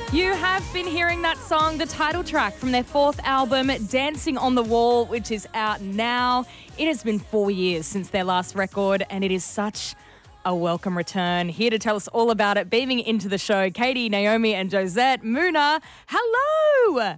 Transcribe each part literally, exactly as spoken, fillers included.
You have been hearing that song, the title track from their fourth album, Dancing on the Wall, which is out now. It has been four years since their last record, and it is such a welcome return. Here to tell us all about it, beaming into the show, Katie, Naomi, and Josette. Muna, hello!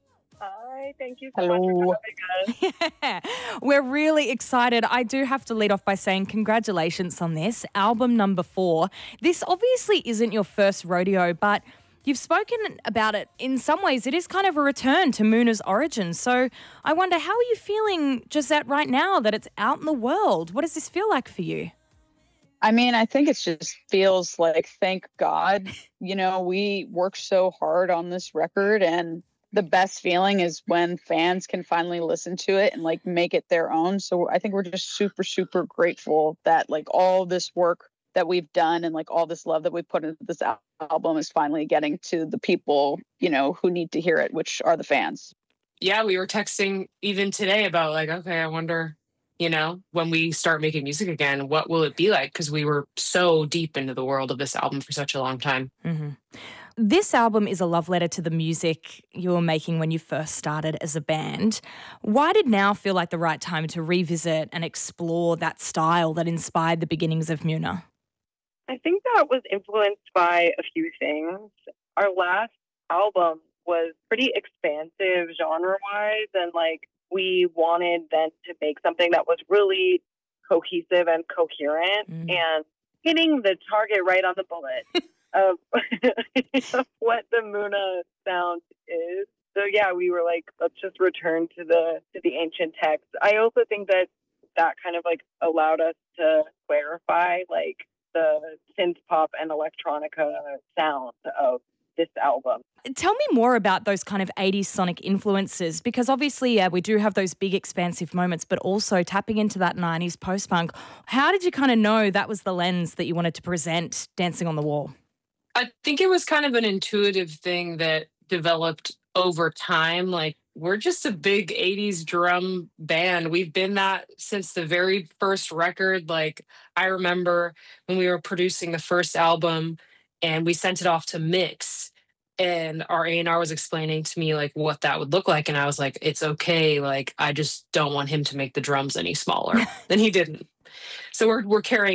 Hi, thank you so Hello. much for having us. Yeah, we're really excited. I do have to lead off by saying congratulations on this, album number four. This obviously isn't your first rodeo, but you've spoken about it. In some ways, it is kind of a return to Muna's origins. So I wonder, how are you feeling, Josette, right now that it's out in the world? What does this feel like for you? I mean, I think it just feels like, thank God, you know, we worked so hard on this record, and the best feeling is when fans can finally listen to it and like make it their own. So I think we're just super, super grateful that like all this work that we've done and like all this love that we put into this al- album is finally getting to the people, you know, who need to hear it, which are the fans. Yeah, we were texting even today about like, okay, I wonder, you know, when we start making music again, what will it be like? Because we were so deep into the world of this album for such a long time. Mm-hmm. This album is a love letter to the music you were making when you first started as a band. Why did now feel like the right time to revisit and explore that style that inspired the beginnings of Muna? I think that was influenced by a few things. Our last album was pretty expansive genre-wise, and like we wanted then to make something that was really cohesive and coherent Mm. and hitting the target right on the bullet of, of what the Muna sound is. So yeah, we were like, let's just return to the to the ancient text. I also think that that kind of like allowed us to clarify like the synth pop and electronica sound of this album. Tell me more about those kind of eighties sonic influences, because obviously, yeah, we do have those big expansive moments, but also tapping into that nineties post-punk. How did you kind of know that was the lens that you wanted to present Dancing on the Wall? I think it was kind of an intuitive thing that developed over time. Like, we're just a big eighties drum band. We've been that since the very first record. Like, I remember when we were producing the first album and we sent it off to mix, and our A and R was explaining to me like what that would look like. And I was like, it's okay. Like, I just don't want him to make the drums any smaller. And he didn't. So we're, we're carrying